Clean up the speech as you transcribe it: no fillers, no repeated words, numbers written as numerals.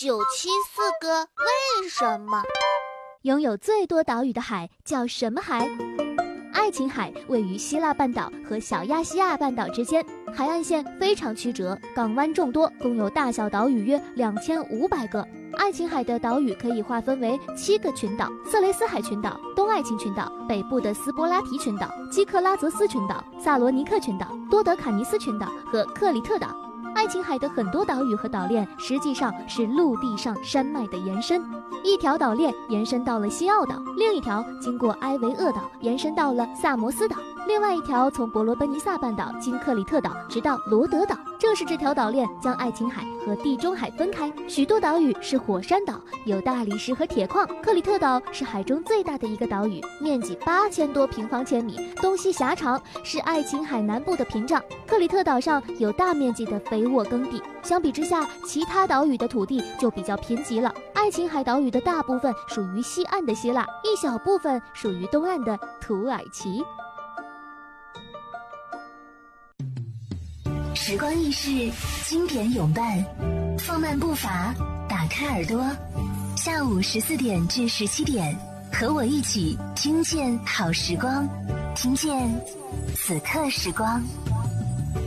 974个为什么？ 拥有最多岛屿的海叫什么海？爱琴海位于希腊半岛和小亚细亚半岛之间，海岸线非常曲折，港湾众多，共有大小岛屿约2500个。爱琴海的岛屿可以划分为7个群岛：色雷斯海群岛、东爱琴群岛、北部的斯波拉提群岛、基克拉泽斯群岛、萨罗尼克群岛、多德卡尼斯群岛和克里特岛。爱琴海的很多岛屿和岛链实际上是陆地上山脉的延伸，一条岛链延伸到了西澳岛，另一条经过埃维厄岛延伸到了萨摩斯岛，另外一条从伯罗奔尼撒半岛经克里特岛直到罗德岛。正是这条岛链将爱琴海和地中海分开。许多岛屿是火山岛，有大理石和铁矿。克里特岛是海中最大的一个岛屿，面积8000多平方千米，东西狭长，是爱琴海南部的屏障。克里特岛上有大面积的肥沃耕地，相比之下，其他岛屿的土地就比较贫瘠了。爱琴海岛屿的大部分属于西岸的希腊，一小部分属于东岸的土耳其。 时光易逝，经典永伴，放慢步伐，打开耳朵，下午14点至17点，和我一起听见好时光，听见此刻时光。